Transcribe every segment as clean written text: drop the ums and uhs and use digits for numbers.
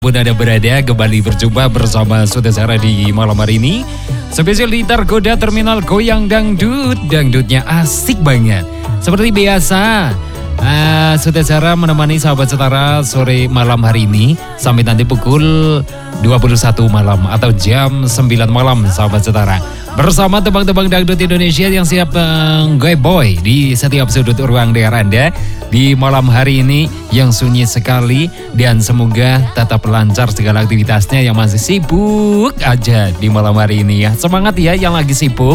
Pun Anda berada, kembali berjumpa bersama Saudara di malam hari ini. Spesial di Tergoda Terminal Goyang Dangdut. Dangdutnya asik banget. Seperti biasa, Saudara menemani sahabat setara sore malam hari ini sampai nanti pukul 21 malam atau jam 9 malam sahabat setara. Bersama tebang-tebang dangdut Indonesia yang siap boy di setiap sudut ruang dengar Anda di malam hari ini yang sunyi sekali, dan semoga tetap lancar segala aktivitasnya yang masih sibuk aja di malam hari ini ya. Semangat ya yang lagi sibuk.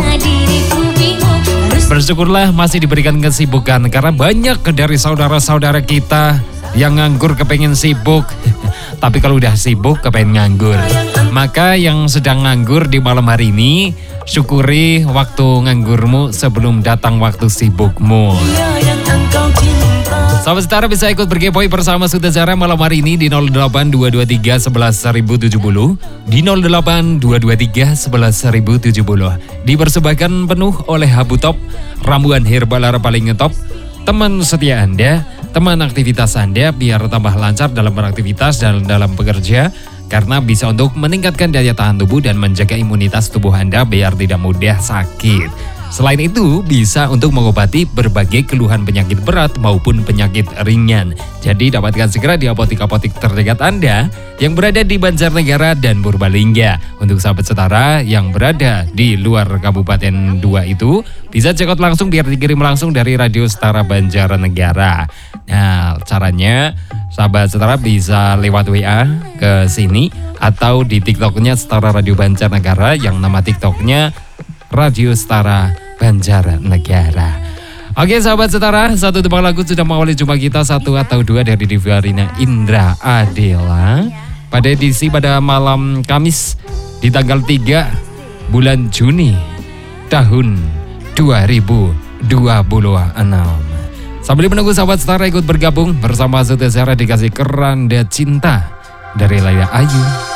Bersyukurlah masih diberikan kesibukan karena banyak dari saudara-saudara kita yang nganggur kepengen sibuk. Tapi kalau udah sibuk kepengen nganggur. Maka yang sedang nganggur di malam hari ini, syukuri waktu nganggurmu sebelum datang waktu sibukmu. Sahabat setara bisa ikut berkepoy bersama Saudara malam hari ini di 08223 11 1070, di 08223 11 1070. Dipersembahkan penuh oleh Habu Top, ramuan herbal paling ngetop. Teman setia Anda, teman aktivitas Anda biar tambah lancar dalam beraktivitas dan dalam bekerja, karena bisa untuk meningkatkan daya tahan tubuh dan menjaga imunitas tubuh Anda biar tidak mudah sakit. Selain itu, bisa untuk mengobati berbagai keluhan penyakit berat maupun penyakit ringan. Jadi dapatkan segera di apotik-apotik terdekat Anda yang berada di Banjarnegara dan Purbalingga. Untuk sahabat setara yang berada di luar Kabupaten 2 itu, bisa check out langsung biar dikirim langsung dari Radio Setara Banjarnegara. Nah, caranya sahabat setara bisa lewat WA ke sini atau di TikToknya Setara Radio Banjarnegara yang nama TikToknya Radio Setara Banjarnegara. Oke sahabat setara, satu tebang lagu sudah mengawali jumpa kita, satu atau dua dari Divarina Indra Adela pada edisi pada malam Kamis di tanggal 3 bulan Juni tahun 2026. Sambil menunggu sahabat setara ikut bergabung bersama Saudara dikasih Keranda Cinta dari Laila Ayu.